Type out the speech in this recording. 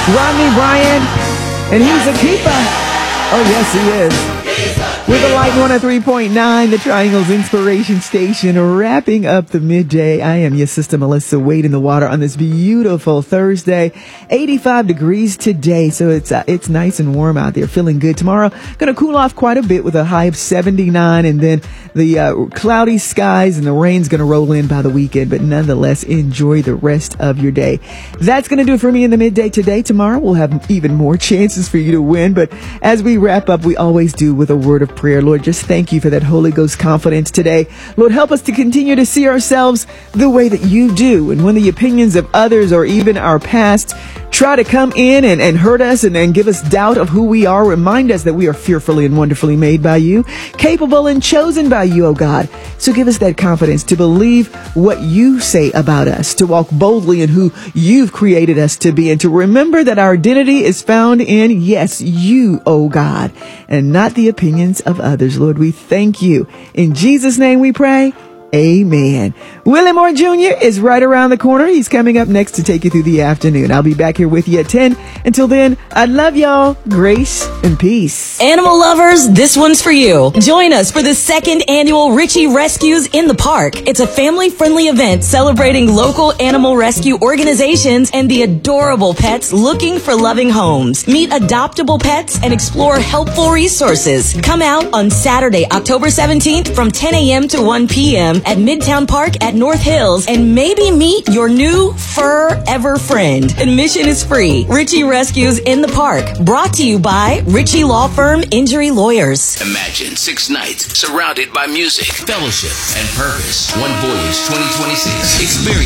Rodney Bryant, and he's a keeper. Oh, yes, he is. With a light 103.9, the Triangle's Inspiration Station, wrapping up the midday. I am your sister, Melissa, Wade in the water on this beautiful Thursday. 85 degrees today, so it's nice and warm out there, feeling good. Tomorrow, going to cool off quite a bit with a high of 79, and then the cloudy skies and the rain's going to roll in by the weekend, but nonetheless, enjoy the rest of your day. That's going to do it for me in the midday today. Tomorrow, we'll have even more chances for you to win, but as we wrap up, we always do with a word of prayer. Lord, just thank you for that Holy Ghost confidence today. Lord, help us to continue to see ourselves the way that you do. And when the opinions of others or even our past try to come in and hurt us and give us doubt of who we are, remind us that we are fearfully and wonderfully made by you, capable and chosen by you, oh God. So give us that confidence to believe what you say about us, to walk boldly in who you've created us to be, and to remember that our identity is found in, yes, you, oh God, and not the opinions of others. Lord, we thank you. In Jesus' name we pray. Amen. Willie Moore Jr. is right around the corner. He's coming up next to take you through the afternoon. I'll be back here with you at 10. Until then, I love y'all. Grace and peace. Animal lovers, this one's for you. Join us for the second annual Richie Rescues in the Park. It's a family-friendly event celebrating local animal rescue organizations and the adorable pets looking for loving homes. Meet adoptable pets and explore helpful resources. Come out on Saturday, October 17th from 10 a.m. to 1 p.m. at Midtown Park at North Hills, and maybe meet your new fur-ever friend. Admission is free. Richie Rescues in the Park, brought to you by Richie Law Firm Injury Lawyers. Imagine 6 nights surrounded by music, fellowship, and purpose. One Voyage 2026. Experience